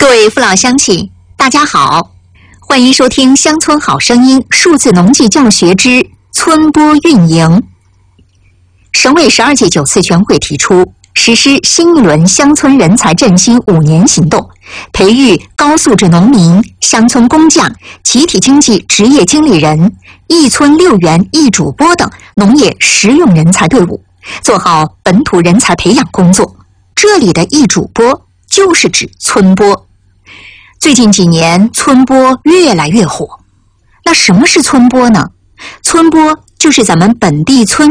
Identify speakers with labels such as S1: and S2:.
S1: 各位父老乡亲，大家好，欢迎收听《乡村好声音》数字农技教学之村播运营。省委12届9次全会提出，实施新一轮乡村人才振兴5年行动，培育高素质农民、乡村工匠、集体经济职业经理人、一村6员1主播等农业实用人才队伍，做好本土人才培养工作。这里的1主播就是指村播。最近几年，村播越来越火。那什么是村播呢？村播就是咱们本地村